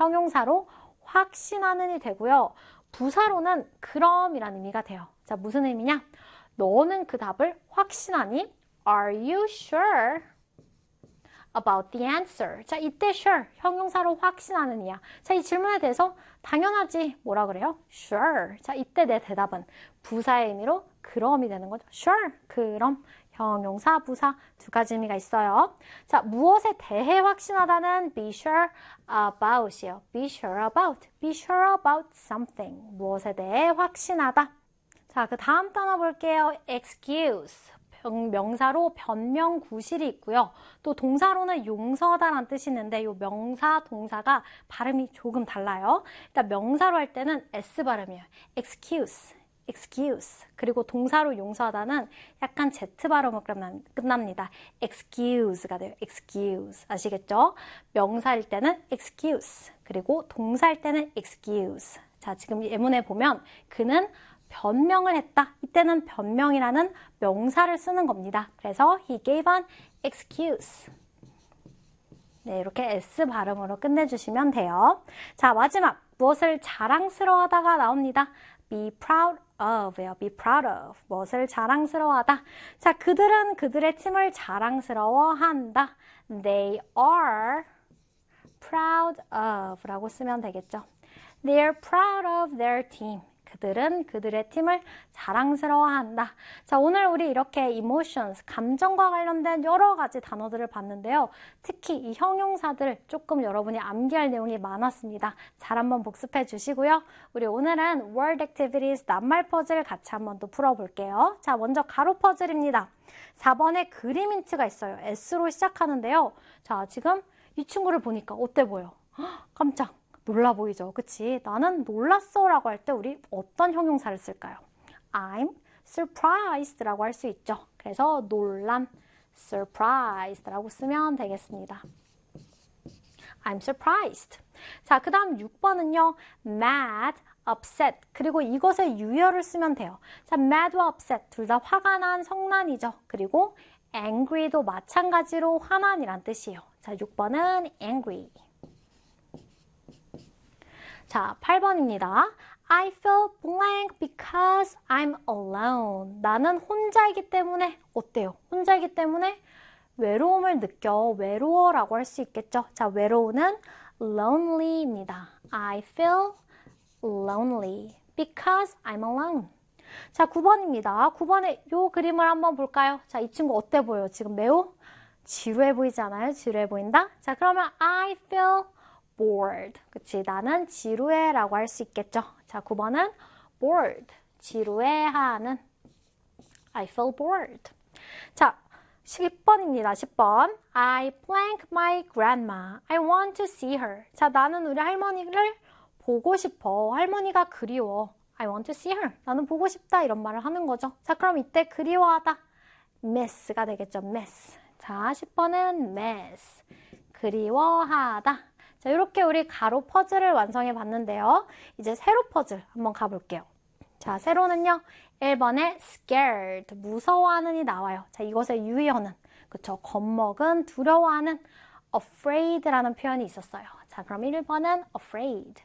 형용사로 확신하는이 되고요. 부사로는 그럼이라는 의미가 돼요. 자, 무슨 의미냐? 너는 그 답을 확신하니? Are you sure about the answer? 자, 이때 sure, 형용사로 확신하는 이야. 자, 이 질문에 대해서 당연하지, 뭐라 그래요? Sure. 자, 이때 내 대답은 부사의 의미로 그럼이 되는 거죠. Sure, 그럼. 형용사, 부사 두 가지 의미가 있어요. 자, 무엇에 대해 확신하다는 be sure about이에요. be sure about, be sure about something. 무엇에 대해 확신하다. 자, 그 다음 단어 볼게요. excuse. 명사로 변명, 구실이 있고요. 또 동사로는 용서하다라는 뜻이 있는데 이 명사, 동사가 발음이 조금 달라요. 일단 명사로 할 때는 S 발음이에요. excuse. excuse. 그리고 동사로 용서하다는 약간 Z 발음으로 끝납니다. excuse가 돼요. excuse. 아시겠죠? 명사일 때는 excuse. 그리고 동사일 때는 excuse. 자, 지금 예문에 보면 그는 변명을 했다. 이때는 변명이라는 명사를 쓰는 겁니다. 그래서 he gave an excuse. 네, 이렇게 S 발음으로 끝내주시면 돼요. 자, 마지막. 무엇을 자랑스러워하다가 나옵니다. be proud of예요. be proud of. 무엇을 자랑스러워하다. 자, 그들은 그들의 팀을 자랑스러워한다. They are proud of 라고 쓰면 되겠죠. They are proud of their team. 그들은 그들의 팀을 자랑스러워한다. 자, 오늘 우리 이렇게 emotions, 감정과 관련된 여러 가지 단어들을 봤는데요. 특히 이 형용사들 조금 여러분이 암기할 내용이 많았습니다. 잘 한번 복습해 주시고요. 우리 오늘은 word activities, 낱말 퍼즐 같이 한번 또 풀어볼게요. 자, 먼저 가로 퍼즐입니다. 4번에 그림 힌트가 있어요. S로 시작하는데요. 자, 지금 이 친구를 보니까 어때 보여? 깜짝 놀라 보이죠? 그치? 나는 놀랐어 라고 할 때 우리 어떤 형용사를 쓸까요? I'm surprised 라고 할 수 있죠. 그래서 놀람, surprised 라고 쓰면 되겠습니다. I'm surprised. 자, 그 다음 6번은요. mad, upset. 그리고 이것의 유효를 쓰면 돼요. 자, mad와 upset. 둘 다 화가 난, 성난이죠. 그리고 angry도 마찬가지로 화난이란 뜻이에요. 자, 6번은 angry. 자, 8번입니다. I feel blank because I'm alone. 나는 혼자이기 때문에 어때요? 혼자이기 때문에 외로움을 느껴. 외로워라고 할 수 있겠죠. 자, 외로우는 lonely입니다. I feel lonely because I'm alone. 자, 9번입니다. 9번에 이 그림을 한번 볼까요? 자, 이 친구 어때 보여요? 지금 매우 지루해 보이지 않아요? 지루해 보인다? 자, 그러면 I feel bored. 그치? 나는 지루해 라고 할 수 있겠죠. 자, 9번은 bored. 지루해하는. I feel bored. 자, 10번입니다. 10번. I blank my grandma. I want to see her. 자, 나는 우리 할머니를 보고 싶어. 할머니가 그리워. I want to see her. 나는 보고 싶다. 이런 말을 하는 거죠. 자, 그럼 이때 그리워하다. miss가 되겠죠. miss. 자, 10번은 miss. 그리워하다. 자, 이렇게 우리 가로 퍼즐을 완성해 봤는데요. 이제 세로 퍼즐 한번 가볼게요. 자, 세로는요. 1번에 scared, 무서워하는이 나와요. 자, 이것의 유의어는, 그쵸, 겁먹은, 두려워하는 afraid라는 표현이 있었어요. 자, 그럼 1번은 afraid.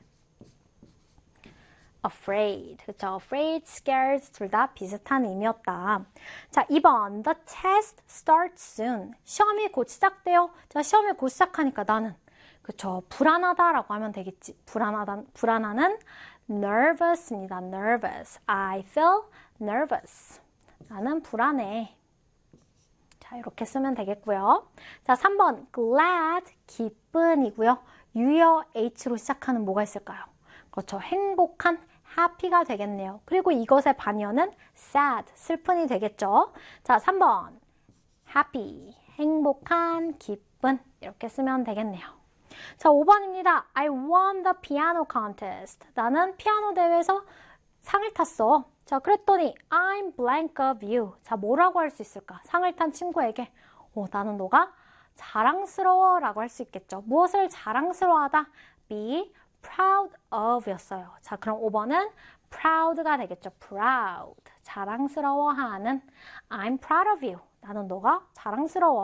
afraid, 그쵸, afraid, scared 둘 다 비슷한 의미였다. 자, 2번, the test starts soon. 시험이 곧 시작돼요. 자, 시험이 곧 시작하니까 나는 그쵸, 불안하다라고 하면 되겠지. 불안하는 nervous입니다. nervous. I feel nervous. 나는 불안해. 자, 이렇게 쓰면 되겠고요. 자, 3번 glad, 기쁜이고요. 유효 H로 시작하는 뭐가 있을까요? 그렇죠, 행복한, happy가 되겠네요. 그리고 이것의 반의어는 sad, 슬픈이 되겠죠. 자, 3번 happy, 행복한, 기쁜 이렇게 쓰면 되겠네요. 자, 5번입니다. I won the piano contest. 나는 피아노 대회에서 상을 탔어. 자, 그랬더니 I'm blank of you. 자, 뭐라고 할 수 있을까? 상을 탄 친구에게 나는 너가 자랑스러워 라고 할 수 있겠죠. 무엇을 자랑스러워하다? be proud of 였어요. 자, 그럼 5번은 proud가 되겠죠. proud. 자랑스러워하는. I'm proud of you. 나는 너가 자랑스러워.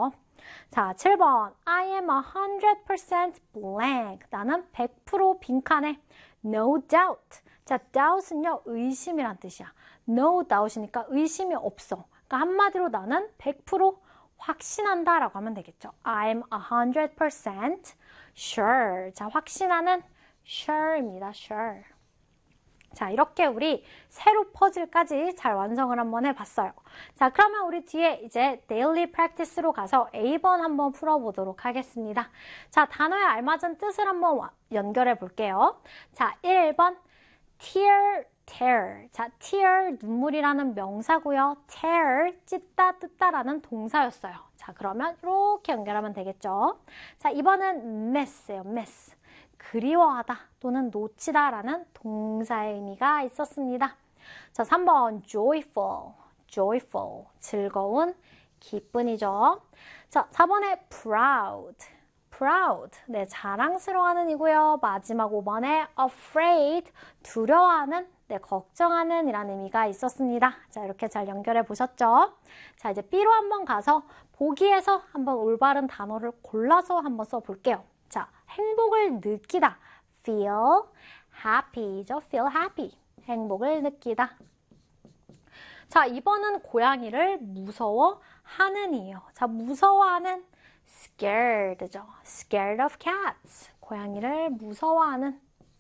자, 7번. I am 100% blank. 나는 100% 빈칸에 no doubt. 자, doubt은요, 의심이란 뜻이야. no doubt이니까 의심이 없어. 그러니까 한마디로 나는 100% 확신한다 라고 하면 되겠죠. I'm 100% sure. 자, 확신하는 sure입니다. sure. 자, 이렇게 우리 세로 퍼즐까지 잘 완성을 한번 해봤어요. 자, 그러면 우리 뒤에 이제 daily practice로 가서 A번 한번 풀어보도록 하겠습니다. 자, 단어에 알맞은 뜻을 한번 연결해 볼게요. 자, 1번 tear. 자, tear 눈물이라는 명사고요. tear 찢다, 뜯다라는 동사였어요. 자, 그러면 이렇게 연결하면 되겠죠. 자, 2번은 miss예요. miss. 그리워하다 또는 놓치다 라는 동사의 의미가 있었습니다. 자, 3번 joyful. 즐거운, 기쁜이죠. 자, 4번에 proud. 네, 자랑스러워하는 이고요. 마지막 5번에 afraid. 두려워하는, 네, 걱정하는 이라는 의미가 있었습니다. 자, 이렇게 잘 연결해 보셨죠? 자, 이제 B로 한번 가서 보기에서 한번 올바른 단어를 골라서 한번 써볼게요. 자, 행복을 느끼다. feel happy죠. feel happy. 행복을 느끼다. 자, 2번은 고양이를 무서워하는이에요. 자, 무서워하는 scared죠. scared of cats. 고양이를 무서워하는.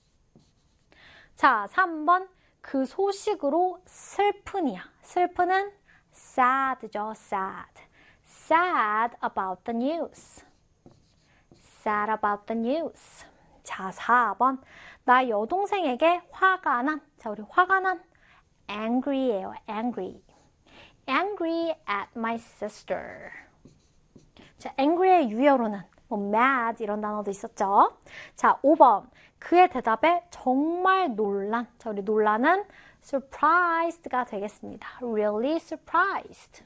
자, 3번 그 소식으로 슬픈이야. 슬픈은 sad죠. sad about the news. sad about the news. 자, 4번. 나 여동생에게 화가 난. 자, 우리 화가 난 angry예요. angry at my sister. 자, angry의 유효로는 뭐 mad 이런 단어도 있었죠. 자, 5번. 그의 대답에 정말 놀란. 자, 우리 놀라는 surprised가 되겠습니다. really surprised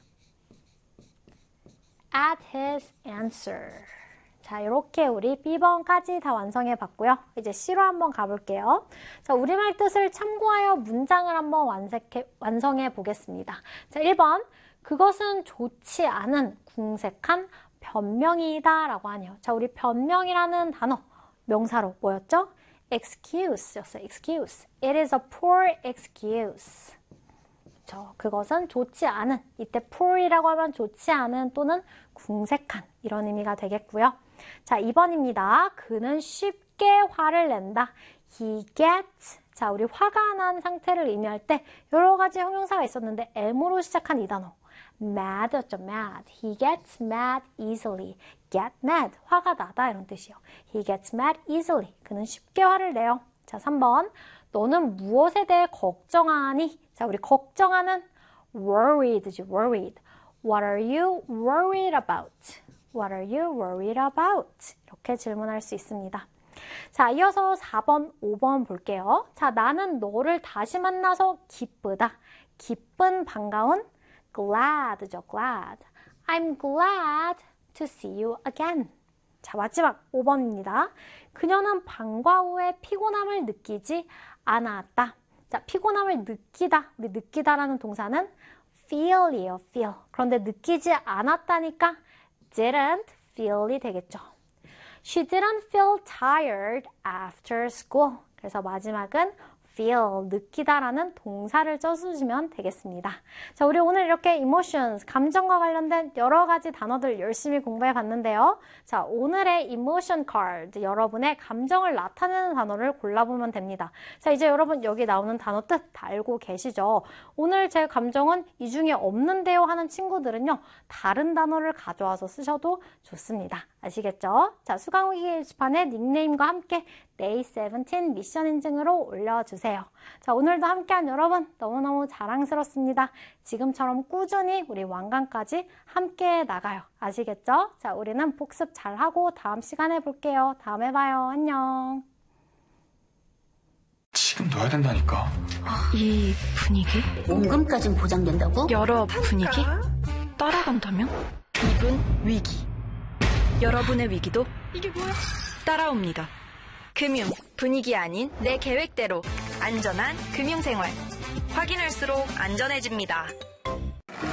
at his answer. 자, 이렇게 우리 B번까지 다 완성해 봤고요. 이제 C로 한번 가볼게요. 자, 우리말 뜻을 참고하여 문장을 한번 완성해 보겠습니다. 자, 1번. 그것은 좋지 않은 궁색한 변명이다 라고 하네요. 자, 우리 변명이라는 단어 명사로 뭐였죠? excuse였어요. excuse. It is a poor excuse. 그것은 좋지 않은, 이때 poor이라고 하면 좋지 않은 또는 궁색한 이런 의미가 되겠고요. 자, 2번입니다. 그는 쉽게 화를 낸다. He gets. 자, 우리 화가 난 상태를 의미할 때 여러 가지 형용사가 있었는데 M으로 시작한 이 단어. mad였죠. mad. He gets mad easily. get mad. 화가 나다 이런 뜻이에요. He gets mad easily. 그는 쉽게 화를 내요. 자, 3번. 너는 무엇에 대해 걱정하니? 자, 우리 걱정하는 worried지. worried. What are you worried about? What are you worried about? 이렇게 질문할 수 있습니다. 자, 이어서 4번, 5번 볼게요. 자, 나는 너를 다시 만나서 기쁘다. 기쁜, 반가운 glad죠. glad. I'm glad to see you again. 자, 마지막 5번입니다. 그녀는 방과 후에 피곤함을 느끼지 않았다. 자, 피곤함을 느끼다. 우리 느끼다라는 동사는 feel이에요. feel. 그런데 느끼지 않았다니까 didn't feel이 되겠죠. She didn't feel tired after school. 그래서 마지막은 feel, 느끼다라는 동사를 써주시면 되겠습니다. 자, 우리 오늘 이렇게 emotions, 감정과 관련된 여러 가지 단어들 열심히 공부해 봤는데요. 자, 오늘의 emotion card, 여러분의 감정을 나타내는 단어를 골라보면 됩니다. 자, 이제 여러분 여기 나오는 단어 뜻 다 알고 계시죠? 오늘 제 감정은 이 중에 없는데요 하는 친구들은요, 다른 단어를 가져와서 쓰셔도 좋습니다. 아시겠죠? 자, 수강후기 게시판에 닉네임과 함께 Day 17 미션 인증으로 올려주세요. 자, 오늘도 함께한 여러분 너무너무 자랑스럽습니다. 지금처럼 꾸준히 우리 완강까지 함께 나가요. 아시겠죠? 자, 우리는 복습 잘하고 다음 시간에 볼게요. 다음에 봐요. 안녕. 지금 넣어야 된다니까. 이 분위기? 원금까진 보장된다고? 여러 분위기? 따라간다면? 이분 위기. 여러분의 위기도 이게 뭐야? 따라옵니다. 금융, 분위기 아닌 내 계획대로 안전한 금융생활. 확인할수록 안전해집니다.